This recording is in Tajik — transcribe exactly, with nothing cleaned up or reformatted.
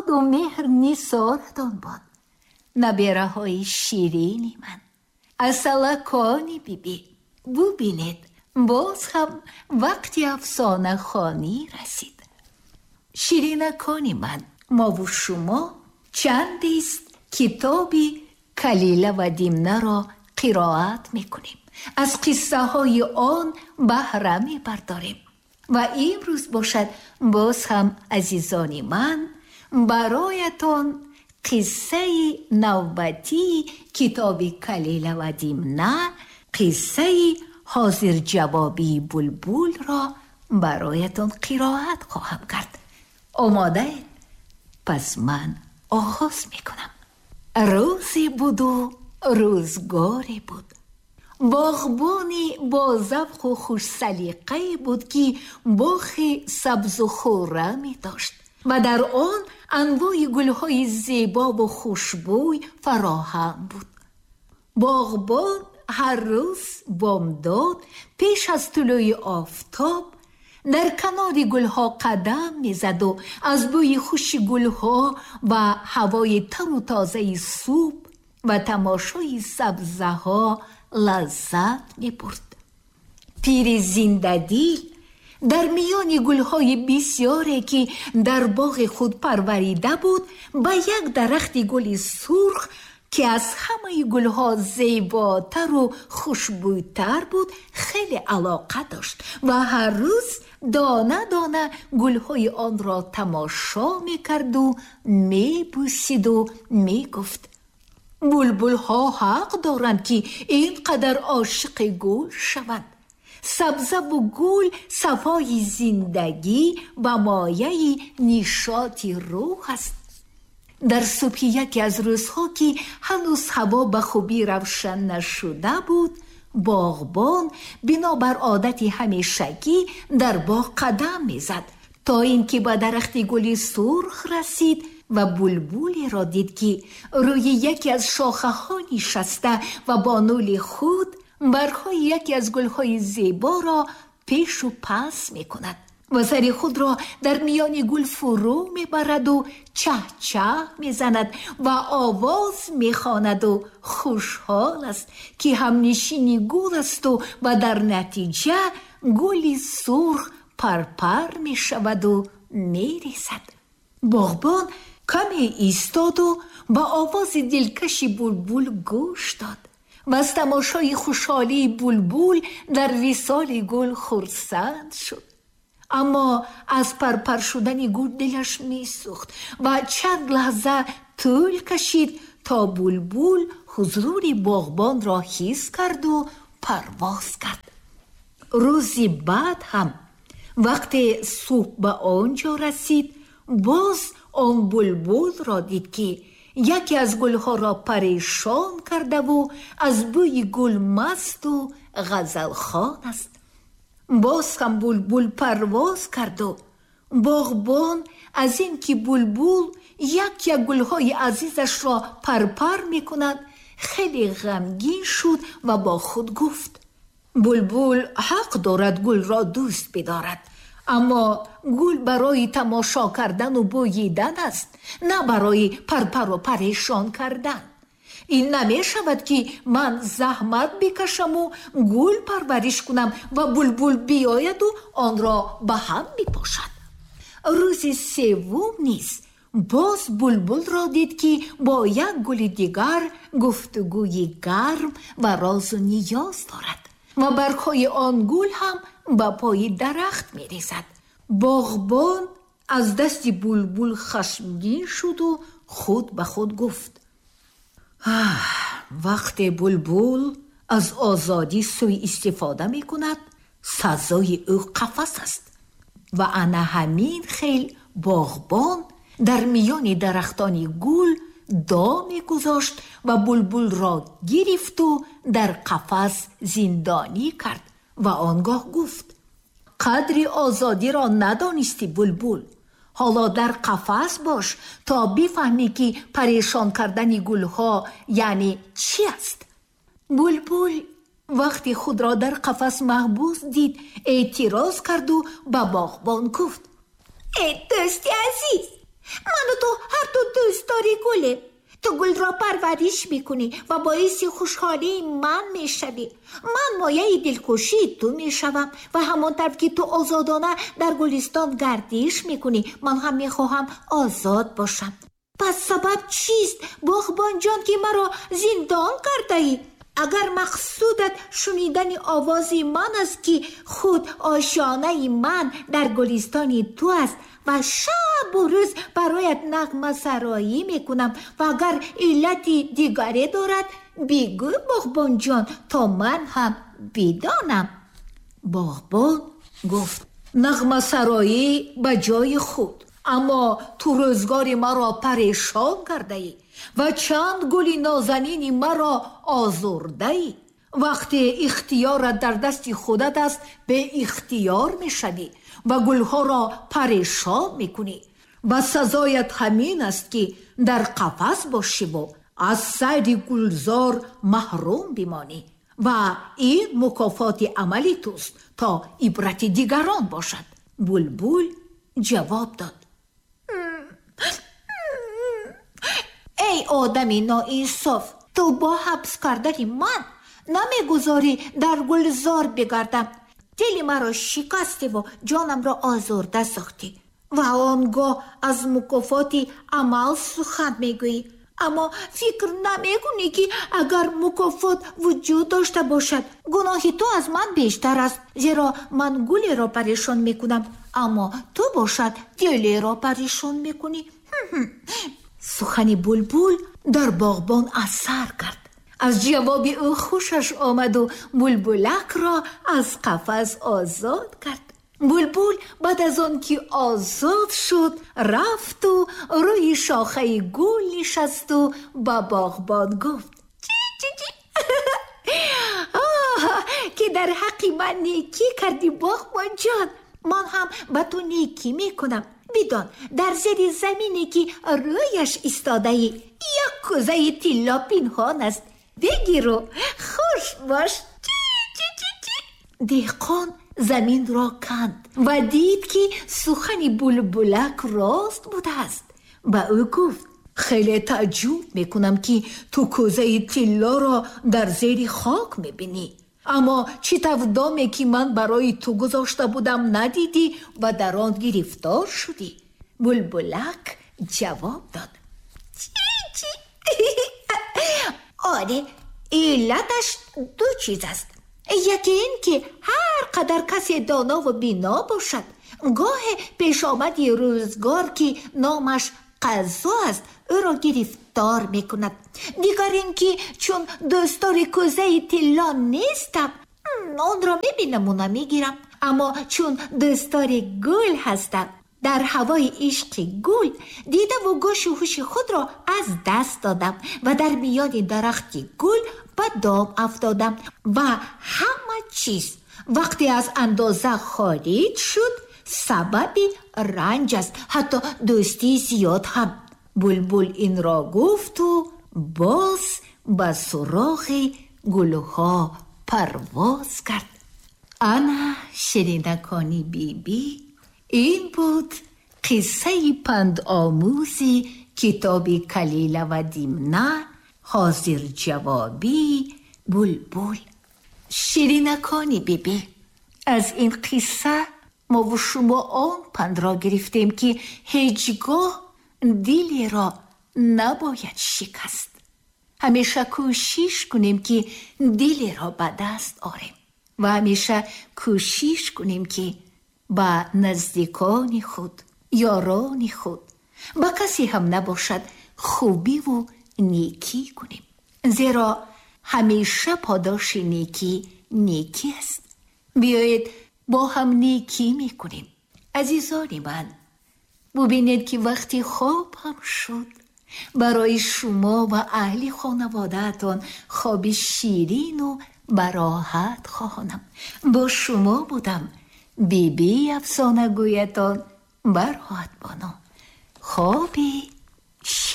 шоду меҳр нисоратон бод, набераҳои ширини ман, асалакони бибӣ. бубинед, боз ҳам вақти афсонахонӣ расид. ширинакони ман, мову шумо чандист китоби калила ва димнаро қироат мекунем. аз қиссаҳои он баҳра мебардорем. ва имрӯз бошад боз ҳам азизони ман бароятон қиссаи навбатии китоби калила ва димна, қиссаи ҳозирҷавобии булбулро бароятон қироат хоҳам кард. омодаед? пас ман оғоз мекунам. рӯзе буду рӯзгоре буд. боғбони бо завқу хушсалиқае буд ки боғи сабзу хӯрраме дошт ва дар он анвои гулҳои зебову хушбӯй фароҳам буд. боғбон ҳар рӯз бомдод пеш аз тулӯи офтоб дар канори гулҳо қадам мезаду аз бӯи хуши гулҳо ва ҳавои тару тозаи субҳ ва тамошои сабзаҳо лаззат мебурд. пири зиндадил дар миёни гулҳои бисёре ки дар боғи худ парварида буд, ба як дарахти гули сурх ки аз ҳамаи гулҳо зеботару хушбӯйтар буд, хеле алоқа дошт ва ҳар рӯз дона дона гулҳои онро тамошо мекарду мебусиду мегуфт: булбулҳо ҳақ доранд ки ин қадар ошиқи гул шаванд. сабзаву гул сафои зиндагӣ ва мояи нишоти рӯҳ аст. дар субҳи яке аз рӯзҳо ки ҳанӯз ҳаво ба хубӣ равшан нашуда буд, боғбон бинобар одати ҳамешагӣ дар боғ қадам мезад, то ин ки ба дарахти гули сурх расид ва булбулеро дид ки рӯи яке аз шохаҳо нишаста ва бо нӯли худ баргҳои яке аз гулҳои зеборо пешу пас мекунад ва сари худро дар миёни гул фурӯ мебараду чаҳ-чаҳ мезанад ва овоз мехонаду хушҳол аст ки ҳамнишини гул асту ва дар натиҷа гули сурх парпар мешаваду мерезад. боғбон каме истоду ба овози дилкаши булбул гӯш дод ва аз тамошои хушҳолии булбул дар висоли гул хурсанд шуд. аммо аз парпар шудани гул дилаш месӯхт ва чанд лаҳза тӯл кашид то булбул ҳузури боғбонро ҳис карду парвоз кард. рӯзи баъд ҳам вақте субҳ ба он ҷо расид, боз он булбулро дид ки яке аз гулҳоро парешон кардаву аз бӯи гул масту ғазалхон аст. боз ҳам булбул парвоз карду боғбон аз ин ки булбул як як гулҳои азизашро парпар мекунад хеле ғамгин шуд ва бо худ гуфт: булбул ҳақ дорад гулро дӯст бидорад, аммо гул барои тамошо кардану бӯйидан аст, на барои парпару парешон кардан. ин намешавад ки ман заҳмат бикашаму гул парвариш кунам ва булбул биёяду онро ба ҳам бипошад. рӯзи севум низ боз булбулро дид ки бо як гули дигар гуфтугӯи гарм ва розу ниёз дорад ва баргҳои он гул ҳам ба пои дарахт мерезад. боғбон аз дасти булбул хашмгин шуду худ ба худ гуфт: вақте булбул аз озодӣ сӯъистифода мекунад, сазои ӯ қафас аст. ва ана ҳамин хел боғбон дар миёни дарахтони гул дом мегузошт ва булбулро гирифту дар қафас зиндонӣ кард ва он гоҳ гуфт: қадри озодиро надонисти булбул. ҳоло дар қафас бош то бифаҳмӣ ки парешон кардани гулҳо яъне чӣ аст. булбул вақти худро дар қафас маҳбус дид, эътироз карду ба боғбон гуфт: эй дӯсти азиз, من و تو هر دو دوست داری گله. تو گل را پرورش میکنی و باعث خوشحالی من میشوی. من مایه دلخوشی تو میشوم و همانطور که تو آزادانه در گلستان گردش میکنی من هم میخواهم آزاد باشم. پس سبب چیست باغبان جان که مرا زندان کرده ای؟ اگر مقصودت شنیدن آواز من است که خود آشیانه من در گلستان تو است و شب و روز برایت نغمه سرایی میکنم و اگر علتی دیگری دارد بگو باغبان جان تا من هم بدانم. باغبان گفت نغمه سرایی به جای خود، اما تو روزگار مرا پریشان کرده ای و چند گل نازنین مرا آزرده ای. وقتی اختیارت در دست خودت است به اختیار می شدی و گلها را پریشان می کنی و سزایت همین است که در قفس باشی و از سیر گلزار محروم بمانی و این مکافات عملی توست تا عبرت دیگران باشد. بلبل جواب داد ای آدمی ناانصاف، تو با حبس کردن من نمیگذاری در گلزار بگردم. دل مرا شکستی و جانم را آزرده ساختی و آنگاه از مکافات عمل سخن میگویی. اما فکر نمیکنی که اگر مکافات وجود داشته باشد گناه تو از من بیشتر است، زیرا من گلی را پریشان میکنم اما تو باشد دلی را پریشان میکنی. سخن بلبل در باغبان اثر کرد. از جواب او خوشش آمد و بلبلک را از قفس آزاد کرد. بلبل بعد از آن که آزاد شد رفت و روی شاخه گل نشست و با باغبان گفت چی چی چی آه که در حق من نیکی کردی باغبان جان، من هم به تو نیکی میکنم. بدان در زیر زمینی که رویش استاده ای یک کوزه طلا پنهان است، بگیر و خوش باش. چی چی چی چی دهقان زمین را کند و دید که سخن بلبلک راست بوده است. با او گفت خیلی تعجب میکنم که تو کوزه طلا را در زیر خاک میبینی، اما چی تفدامی که من برای تو گذاشته بودم ندیدی و در آن گرفتار شدی؟ بلبلک جواب داد چی چی آره، علتش دو چیز است. یکی این که هر قدر کسی دانا و بینا باشد گاه پیش آمدی روزگار که نامش قضا است او را گرفتار میکند. دیگر این که چون دوستار کوزه طلا نیستم آن را میبینم و نمیگیرم، اما چون دوستار گل هستم در هوای عشق گل دیده و گوش و هوش خود را از دست دادم و در میان درخت گل به دام افتادم و همه چیز وقتی از اندازه خارج شد سبب رنج است، حتی دوستی زیاد هم. بلبل این را گفت و باز به سراغ گلها پرواز کرد. انا شنیدکانی بی بی. این بود قصه پند آموزی کتاب کلیله و دیمنه حاضر جوابی بلبل. شیرینکانی بی بی، از این قصه ما و شما آن پند را گرفتیم که هیچگاه دلی را نباید شکست. همیشه کوشش کنیم که دلی را به دست آریم و همیشه کوشش کنیم که با نزدیکان خود، یاران خود، با کسی هم نباشد خوبی و نیکی کنیم، زیرا همیشه پاداش نیکی نیکی است. بیایید با هم نیکی میکنیم. عزیزان من، ببینید که وقتی خواب هم شد برای شما و اهل خانواده‌تان خواب شیرین و براحت خواهانم. با شما بودم بی بی افسانه گویتان براحت بانو. خوابی شیرین.